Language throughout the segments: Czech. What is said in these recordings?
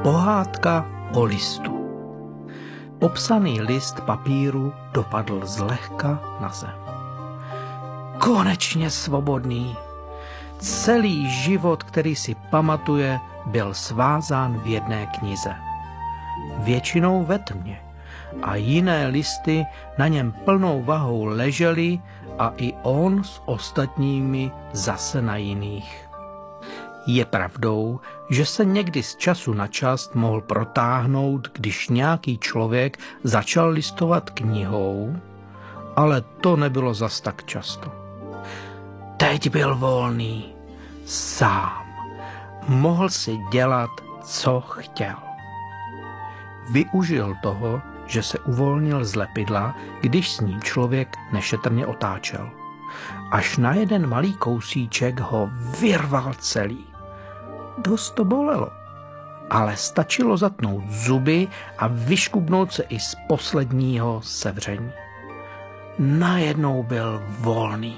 Pohádka o listu. Popsaný list papíru dopadl zlehka na zem. Konečně svobodný. Celý život, který si pamatuje, byl svázán v jedné knize. Většinou ve tmě a jiné listy na něm plnou vahou ležely a i on s ostatními zase na jiných. Je pravdou, že se někdy z času na čas mohl protáhnout, když nějaký člověk začal listovat knihou, ale to nebylo zas tak často. Teď byl volný, sám. Mohl si dělat, co chtěl. Využil toho, že se uvolnil z lepidla, když s ním člověk nešetrně otáčel. Až na jeden malý kousíček ho vyrval celý. Dost to bolelo, ale stačilo zatnout zuby a vyškubnout se i z posledního sevření. Najednou byl volný.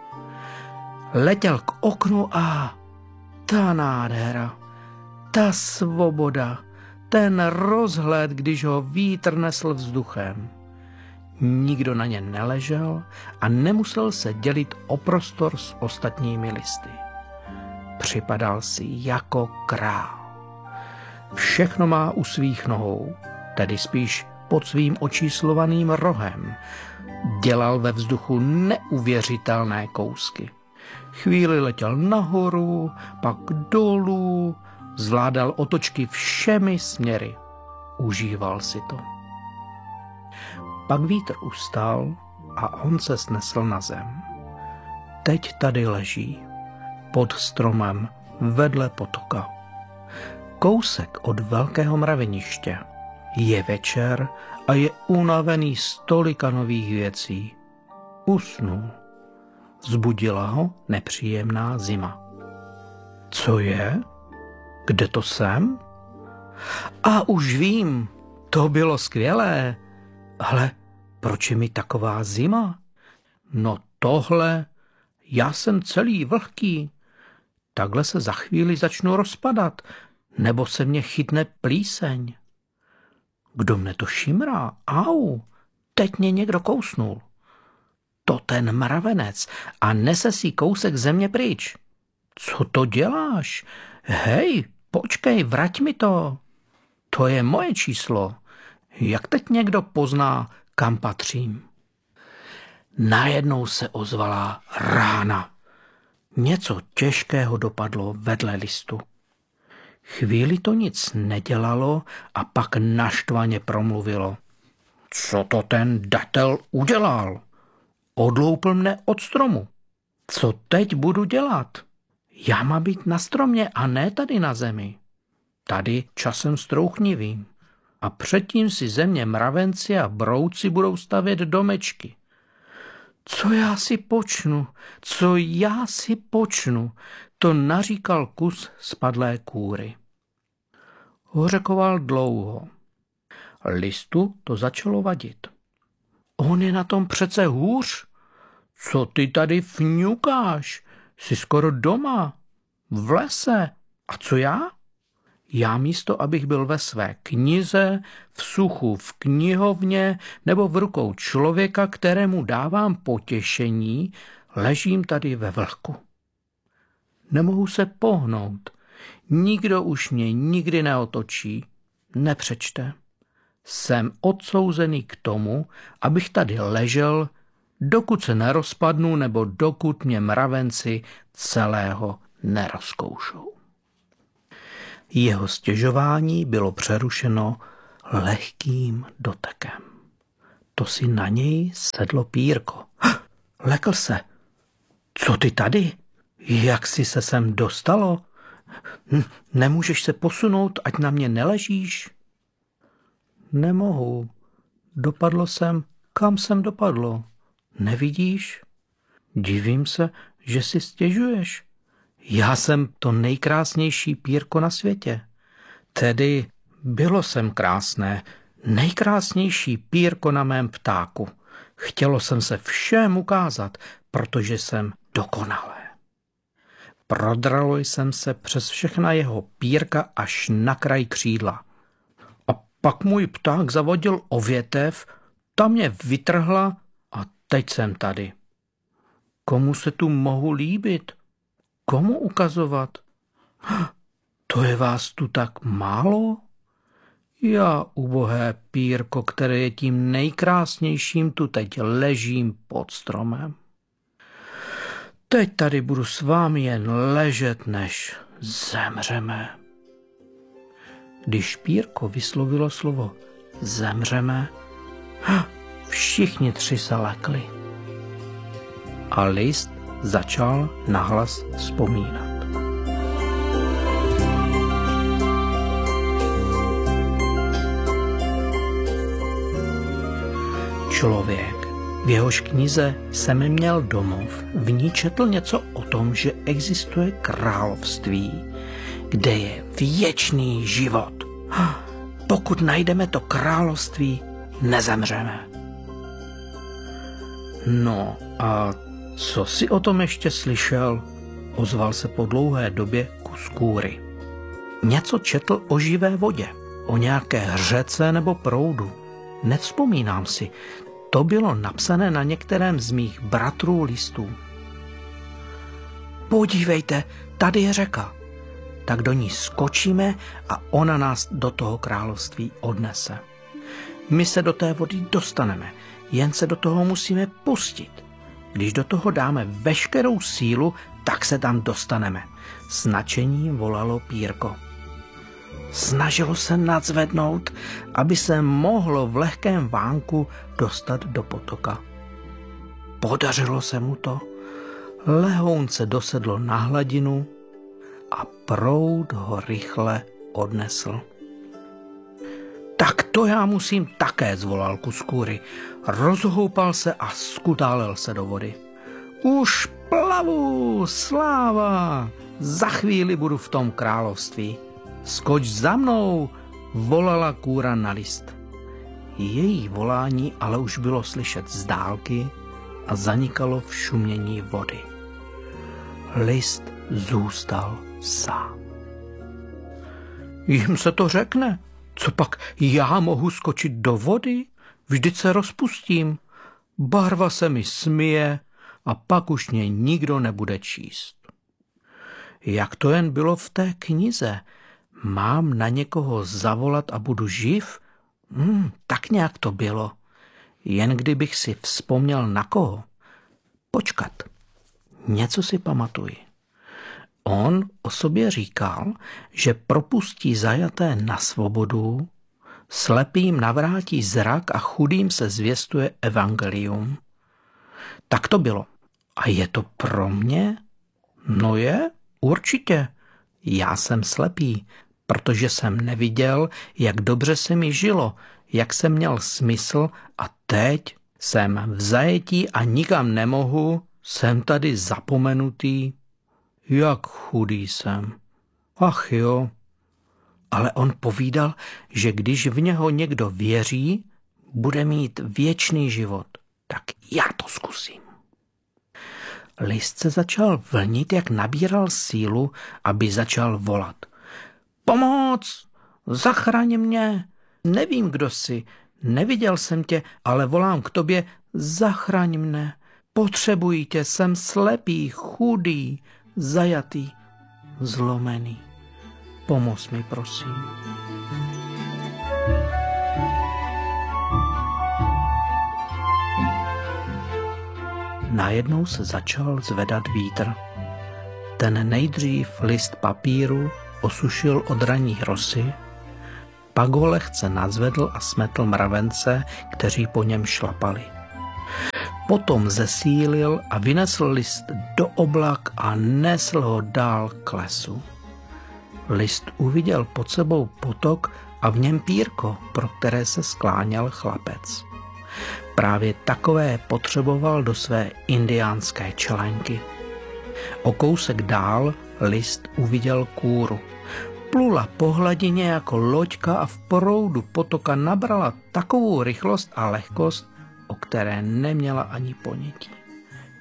Letěl k oknu a ta nádhera, ta svoboda, ten rozhled, když ho vítr nesl vzduchem. Nikdo na ně neležel a nemusel se dělit o prostor s ostatními listy. Připadal si jako král. Všechno má u svých nohou, tedy spíš pod svým očíslovaným rohem. Dělal ve vzduchu neuvěřitelné kousky. Chvíli letěl nahoru, pak dolů, zvládal otočky všemi směry. Užíval si to. Pak vítr ustal a on se snesl na zem. Teď tady leží, pod stromem, vedle potoka. Kousek od velkého mraveniště. Je večer a je unavený z tolika nových věcí. Usnul. Vzbudila ho nepříjemná zima. Co je? Kde to jsem? A už vím, to bylo skvělé. Ale proč je mi taková zima? No tohle, já jsem celý vlhký. Takhle se za chvíli začnu rozpadat, nebo se mě chytne plíseň. Kdo mne to šimrá? Au, teď mě někdo kousnul. To ten mravenec a nese si kousek země pryč. Co to děláš? Hej, počkej, vrať mi to. To je moje číslo. Jak teď někdo pozná, kam patřím? Najednou se ozvala rána. Něco těžkého dopadlo vedle listu. Chvíli to nic nedělalo a pak naštvaně promluvilo. Co to ten datel udělal? Odloupl mne od stromu. Co teď budu dělat? Já mám být na stromě a ne tady na zemi. Tady časem strouchnivým. A předtím si země mravenci a brouci budou stavět domečky. Co já si počnu, to naříkal kus spadlé kůry. Hořekoval dlouho. Listu to začalo vadit. On je na tom přece hůř. Co ty tady fňukáš? Jsi skoro doma, v lese. A co já? Já místo, abych byl ve své knize, v suchu v knihovně nebo v rukou člověka, kterému dávám potěšení, ležím tady ve vlhku. Nemohu se pohnout. Nikdo už mě nikdy neotočí, nepřečte. Jsem odsouzený k tomu, abych tady ležel, dokud se nerozpadnu nebo dokud mě mravenci celého nerozkoušou. Jeho stěžování bylo přerušeno lehkým dotekem. To si na něj sedlo pírko. Lekl se. Co ty tady? Jak jsi se sem dostalo? Nemůžeš se posunout, ať na mě neležíš? Nemohu. Dopadlo jsem, kam jsem dopadlo. Nevidíš? Divím se, že si stěžuješ. Já jsem to nejkrásnější pírko na světě. Tedy bylo jsem krásné, nejkrásnější pírko na mém ptáku. Chtělo jsem se všem ukázat, protože jsem dokonalé. Prodralo jsem se přes všechna jeho pírka až na kraj křídla. A pak můj pták zavodil o větev, ta mě vytrhla a teď jsem tady. Komu se tu mohu líbit? Komu ukazovat? To je vás tu tak málo? Já, ubohé pírko, které je tím nejkrásnějším, tu teď ležím pod stromem. Teď tady budu s vámi jen ležet, než zemřeme. Když pírko vyslovilo slovo zemřeme, všichni tři se lekli. A list začal nahlas vzpomínat. Člověk, v jehož knize jsem měl domov, v ní četl něco o tom, že existuje království, kde je věčný život. Pokud najdeme to království, nezemřeme. No a co jsi o tom ještě slyšel? Ozval se po dlouhé době kus kůry. Něco četl o živé vodě, o nějaké řece nebo proudu. Nevzpomínám si, to bylo napsané na některém z mých bratrů listů. Podívejte, tady je řeka. Tak do ní skočíme a ona nás do toho království odnese. My se do té vody dostaneme, jen se do toho musíme pustit. Když do toho dáme veškerou sílu, tak se tam dostaneme. S nadšením volalo pírko. Snažilo se nadzvednout, aby se mohlo v lehkém vánku dostat do potoka. Podařilo se mu to. Lehounce dosedlo na hladinu a proud ho rychle odnesl. Tak to já musím také, zvolal kus kůry. Rozhoupal se a skutálel se do vody. Už plavu, sláva, za chvíli budu v tom království. Skoč za mnou, volala kůra na list. Její volání ale už bylo slyšet z dálky a zanikalo v šumění vody. List zůstal sám. Jim se to řekne, co pak já mohu skočit do vody? Vždyť se rozpustím, barva se mi smije a pak už mě nikdo nebude číst. Jak to jen bylo v té knize? Mám na někoho zavolat a budu živ? Tak nějak to bylo. Jen kdybych si vzpomněl na koho. Počkat, něco si pamatuji. On o sobě říkal, že propustí zajaté na svobodu, slepým navrátí zrak a chudým se zvěstuje evangelium. Tak to bylo. A je to pro mě? No je, určitě. Já jsem slepý, protože jsem neviděl, jak dobře se mi žilo, jak jsem měl smysl a teď jsem v zajetí a nikam nemohu, jsem tady zapomenutý. Jak chudý jsem. Ach jo. Ale on povídal, že když v něho někdo věří, bude mít věčný život. Tak já to zkusím. List se začal vlnit, jak nabíral sílu, aby začal volat. Pomoc! Zachraň mě! Nevím, kdo jsi, neviděl jsem tě, ale volám k tobě, zachraň mne. Potřebuji tě, jsem slepý, chudý, zajatý, zlomený. Pomoz mi, prosím. Najednou se začal zvedat vítr. Ten nejdřív list papíru osušil od ranní rosy, pak ho lehce nadzvedl a smetl mravence, kteří po něm šlapali. Potom zesílil a vynesl list do oblak a nesl ho dál k lesu. List uviděl pod sebou potok a v něm pírko, pro které se skláněl chlapec. Právě takové potřeboval do své indiánské čelenky. O kousek dál list uviděl kůru. Plula po hladině jako loďka a v proudu potoka nabrala takovou rychlost a lehkost, o které neměla ani ponětí.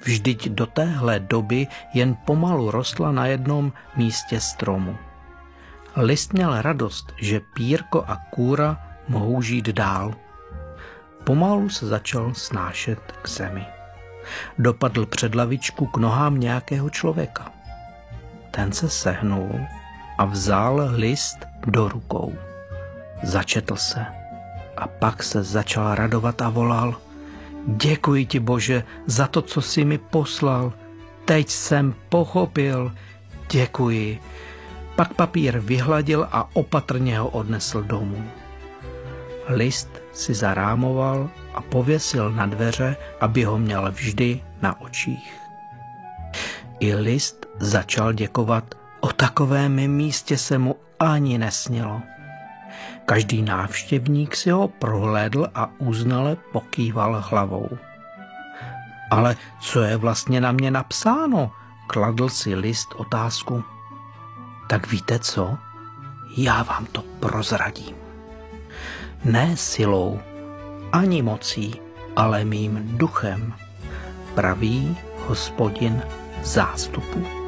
Vždyť do téhle doby jen pomalu rostla na jednom místě stromu. List měl radost, že pírko a kůra mohou žít dál. Pomalu se začal snášet k zemi. Dopadl před lavičku k nohám nějakého člověka. Ten se sehnul a vzal list do rukou. Začetl se a pak se začal radovat a volal: Děkuji ti, Bože, za to, co jsi mi poslal. Teď jsem pochopil. Děkuji. Pak papír vyhladil a opatrně ho odnesl domů. List si zarámoval a pověsil na dveře, aby ho měl vždy na očích. I list začal děkovat. O takovém místě se mu ani nesnilo. Každý návštěvník si ho prohlédl a uznale pokýval hlavou. Ale co je vlastně na mě napsáno? Kladl si list otázku. Tak víte co? Já vám to prozradím. Ne silou, ani mocí, ale mým duchem, praví Hospodin zástupů.